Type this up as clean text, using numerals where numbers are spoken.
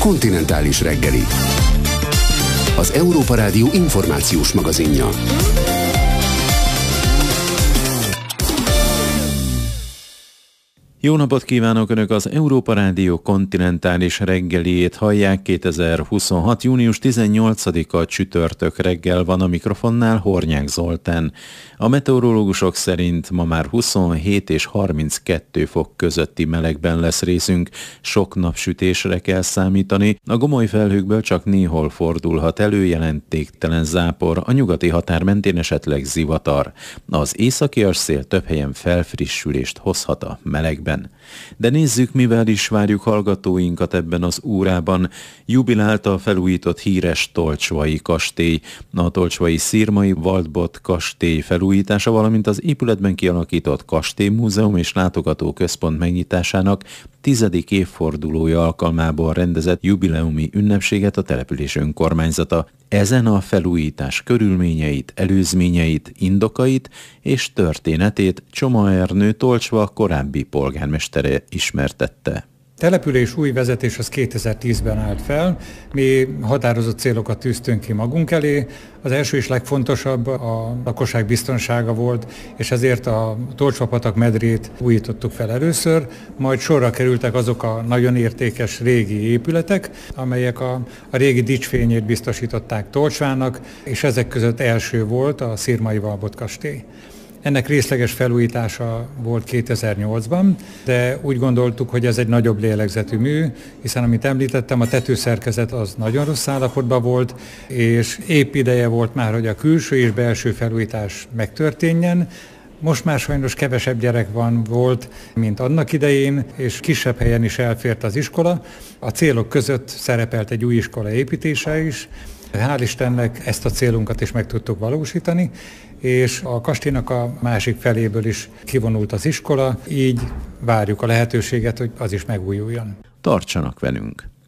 Kontinentális reggeli. Az Európa Rádió információs magazinja. Jó napot kívánok! Önök az Európa Rádió kontinentális reggeliét hallják. 2026. június 18-a csütörtök reggel van a mikrofonnál Hornyák Zoltán. A meteorológusok szerint ma már 27 és 32 fok közötti melegben lesz részünk. Sok napsütésre kell számítani. A gomoly felhőkből csak néhol fordulhat elő jelentéktelen zápor, a nyugati határ mentén esetleg zivatar. Az északi szél több helyen felfrissülést hozhat a melegben. De nézzük, mivel is várjuk hallgatóinkat ebben az órában. Jubilált a felújított híres tolcsvai kastély. A tolcsvai Szirmai Waldbott kastély felújítása, valamint az épületben kialakított kastélymúzeum és látogatóközpont megnyitásának 10. évfordulója alkalmából rendezett jubileumi ünnepséget a település önkormányzata. Ezen a felújítás körülményeit, előzményeit, indokait és történetét Csoma Ernő Tolcsva korábbi polgármestere ismertette. Település új vezetés az 2010-ben állt fel. Mi határozott célokat tűztünk ki magunk elé. Az első és legfontosabb a lakosság biztonsága volt, és ezért a Tolcsva-patak medrét újítottuk fel először, majd sorra kerültek azok a nagyon értékes régi épületek, amelyek a régi dicsfényét biztosították Tolcsvának, és ezek között első volt a Szirmai Waldbott kastély. Ennek részleges felújítása volt 2008-ban, de úgy gondoltuk, hogy ez egy nagyobb lélegzetű mű, hiszen amit említettem, a tetőszerkezet az nagyon rossz állapotban volt, és épp ideje volt már, hogy a külső és belső felújítás megtörténjen. Most már sajnos kevesebb gyerek volt, mint annak idején, és kisebb helyen is elfért az iskola. A célok között szerepelt egy új iskola építése is. Hál' Istennek ezt a célunkat is meg tudtuk valósítani, és a kastélynak a másik feléből is kivonult az iskola, így várjuk a lehetőséget, hogy az is megújuljon. Tartsanak velünk!